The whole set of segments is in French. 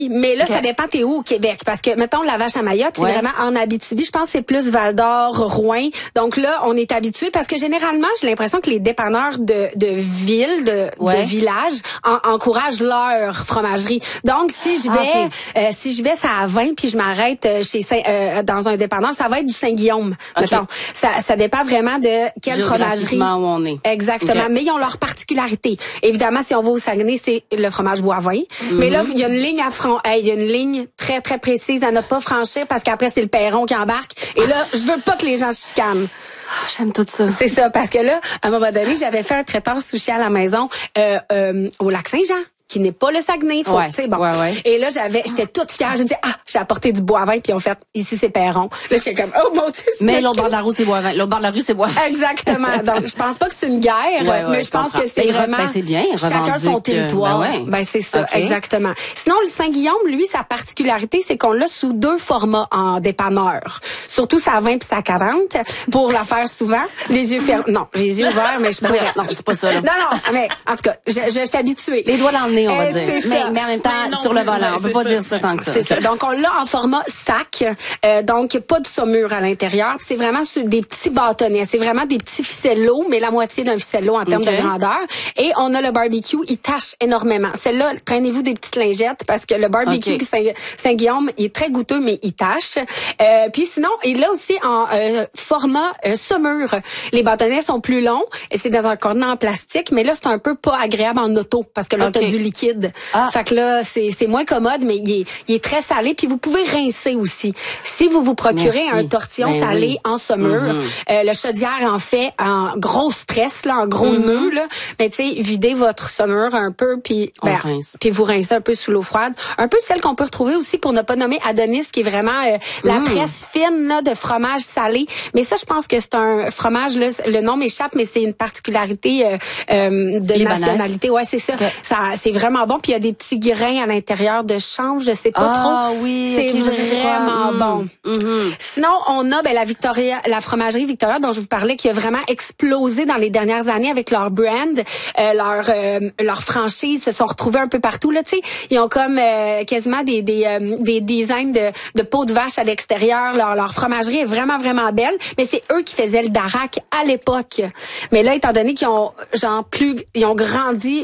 Mais là, ça dépend t'es où au Québec. Parce que, mettons, la vache à Mayotte, c'est vraiment en Abitibi. Je pense que c'est plus Val-d'Or, Rouyn. Donc là, on est habitué parce que généralement, j'ai l'impression que les dépanneurs de ville, de village, encouragent leur fromagerie. Donc, si je vais ça à 20 puis je m'arrête dans un dépanneur, ça va être du Saint-Guillaume, mettons. Ça dépend vraiment de quelle fromagerie. Où on est. Exactement. Mais ils ont leur particularité. Évidemment, si on va au Saguenay, c'est le fromage Boivin. Mais là, il y a une ligne il y a une ligne très, très précise à ne pas franchir parce qu'après, c'est le perron qui embarque. Et là, je veux pas que les gens se chicanent. J'aime tout ça. C'est ça, parce que là, à un moment donné, j'avais fait un traiteur sushi à la maison au Lac-Saint-Jean, qui n'est pas le Saguenay, tu sais, bon. Et là, j'étais toute fière. J'ai dit, j'ai apporté du Boivin, puis on fait, ici, c'est Perron. Là, j'étais comme, oh mon Dieu, mais l'autre bord de la rue, c'est Boivin. L'autre bord de la rue, c'est Boivin. Exactement. Donc, je pense pas que c'est une guerre, mais je pense que c'est vraiment, c'est bien, chacun son territoire. C'est ça, exactement. Sinon, le Saint-Guillaume, lui, sa particularité, c'est qu'on l'a sous 2 formats en dépanneur. Surtout sa 20 puis sa 40, pour la faire souvent. Les yeux fermés. Non, les yeux ouverts, mais je pourrais. Non, c'est pas ça, là. Non, mais, en tout cas, je suis habituée. Les doigts dans le nez, on va dire. Mais en même temps, sur le volant. On peut pas dire ça tant que ça. C'est ça. Donc, on l'a en format sac. Donc, pas de saumure à l'intérieur. C'est vraiment des petits bâtonnets. C'est vraiment des petits ficellos, mais la moitié d'un ficello en termes de grandeur. Et on a le barbecue. Il tâche énormément. Celle-là, traînez-vous des petites lingettes parce que le barbecue Saint-Guillaume, il est très goûteux, mais il tâche. Puis sinon, il a aussi en format saumure. Les bâtonnets sont plus longs. Et c'est dans un contenant en plastique, mais là, c'est un peu pas agréable en auto parce que là, t'as du liquide. Fait que là, c'est moins commode, mais il est très salé. Puis vous pouvez rincer aussi. Si vous procurez un tortillon salé en saumure, le chaudière en fait en gros stress, là, en gros nœud, là. Mais tu sais, videz votre saumure un peu, puis puis vous rincez un peu sous l'eau froide. Un peu celle qu'on peut retrouver aussi pour ne pas nommer Adonis, qui est vraiment la tresse fine là, de fromage salé. Mais ça, je pense que c'est un fromage, là, le nom m'échappe, mais c'est une particularité de nationalité. Ouais, c'est ça. Ça, c'est vraiment bon. Puis il y a des petits grains à l'intérieur de chanvre, je sais pas trop. Ah oui, c'est vraiment bon. Sinon, on a la fromagerie Victoria dont je vous parlais, qui a vraiment explosé dans les dernières années avec leur brand, leur franchise se sont retrouvés un peu partout là. Tu sais, ils ont comme quasiment des designs de peau de vache à l'extérieur. Leur fromagerie est vraiment vraiment belle, mais c'est eux qui faisaient le Darac à l'époque. Mais là, étant donné qu'ils ont ils ont grandi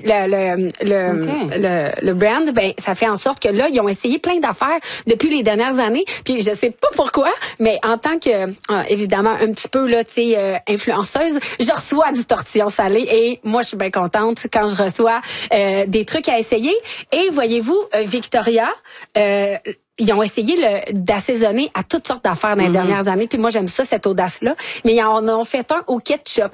le brand, ben ça fait en sorte que là, ils ont essayé plein d'affaires depuis les dernières années. Puis je sais pas pourquoi, mais en tant que évidemment un petit peu là, tu sais, influenceuse, je reçois du tortillon salé et moi je suis bien contente quand je reçois des trucs à essayer. Et voyez-vous, Victoria, ils ont essayé d'assaisonner à toutes sortes d'affaires dans les dernières années. Puis moi j'aime ça, cette audace-là. Mais ils en ont fait un au ketchup.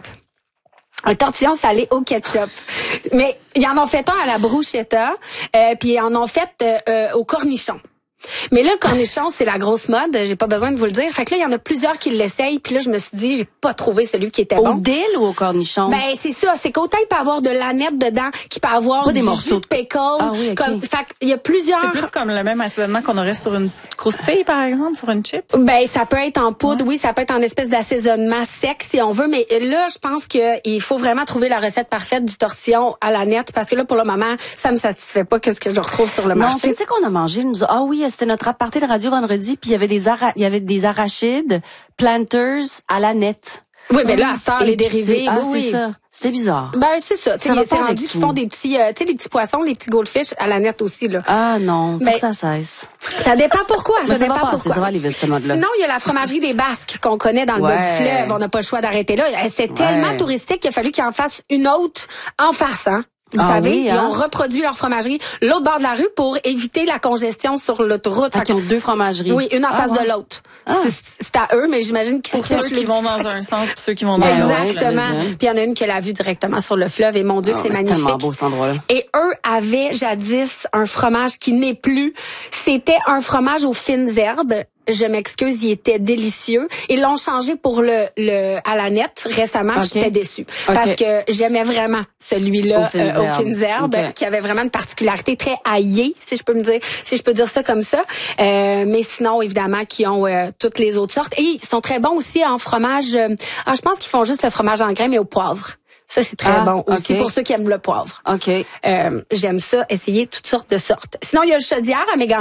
Un tortillon salé au ketchup. Mais ils en ont fait un à la bruschetta, puis ils en ont fait au cornichon. Mais là, le cornichon, c'est la grosse mode. J'ai pas besoin de vous le dire. Fait que là, il y en a plusieurs qui l'essayent. Puis là, je me suis dit, j'ai pas trouvé celui qui était bon. Au dill ou au cornichon? Ben, c'est ça. C'est qu'autant il peut avoir de l'aneth dedans, qu'il peut avoir des morceaux de pickle. Ah oui, okay. Fait il y a plusieurs. C'est plus comme le même assaisonnement qu'on aurait sur une croustille, par exemple, sur une chips? Ben, ça peut être en poudre, oui. Ça peut être en espèce d'assaisonnement sec, si on veut. Mais là, je pense qu'il faut vraiment trouver la recette parfaite du tortillon à l'aneth. Parce que là, pour le moment, ça me satisfait pas que ce que je retrouve sur le marché. Non, qu'est-ce qu'on a mangé? Ah oui, c'était notre aparté de radio vendredi, puis il y avait des arachides, planters à l'aneth. Oui, mais là, à ça, les dérivés. C'est ça. C'était bizarre. Ben, c'est ça. C'est rendu qu'ils font des petits, tu sais, les petits poissons, les petits goldfish à l'aneth aussi, là. Ah, non. Faut que ça cesse. Ça dépend pourquoi. Ça dépend pourquoi. Ça va aller vite, ce mode-là. Sinon, il y a la fromagerie des Basques qu'on connaît dans le bas du fleuve. On n'a pas le choix d'arrêter là. C'est tellement touristique qu'il a fallu qu'ils en fassent une autre en farçant. Vous savez, ils ont reproduit leur fromagerie l'autre bord de la rue pour éviter la congestion sur l'autoroute. Ils ont 2 fromageries. Oui, une en face de l'autre. C'est à eux, mais j'imagine qu'ils pour ceux qui vont dans un sens et ceux qui vont dans l'autre. Exactement. Puis il y en a une qui a la vue directement sur le fleuve et mon Dieu, c'est magnifique. C'est tellement beau cet endroit-là. Et eux avaient jadis un fromage qui n'est plus. C'était un fromage aux fines herbes. Je m'excuse, il était délicieux. Ils l'ont changé pour à la nette récemment. J'étais déçue parce que j'aimais vraiment celui-là aux fines herbes, qui avait vraiment une particularité très aillée, si je peux dire ça comme ça. Mais sinon, évidemment, qui ont toutes les autres sortes. Et ils sont très bons aussi en fromage. Je pense qu'ils font juste le fromage en grains, mais au poivre. Ça, c'est très bon aussi pour ceux qui aiment le poivre. J'aime ça, essayer toutes sortes de sortes. Sinon, il y a le chaudière à Mégantic.